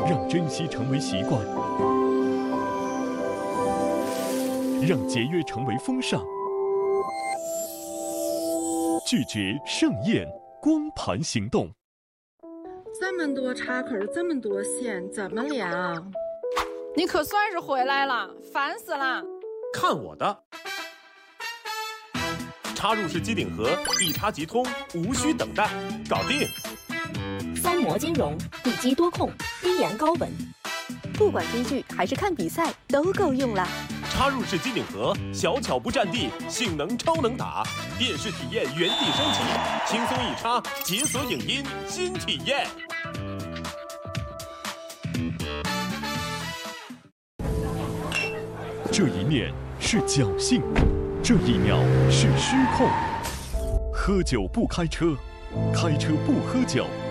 让珍惜成为习惯，让节约成为风尚，拒绝盛宴，光盘行动。 这么多插口，这么多线，怎么量？ 你可算是回来了，烦死了！ 看我的！插入式机顶盒，一插即通，无需等待，搞定！ 三模金融，地基多控，低盐高稳，不管追剧还是看比赛都够用了。 插入式机顶盒，小巧不占地，性能超能打，电视体验原地升级，轻松一插，解锁影音新体验。 这一面是侥幸，这一秒是失控。喝酒不开车，开车不喝酒。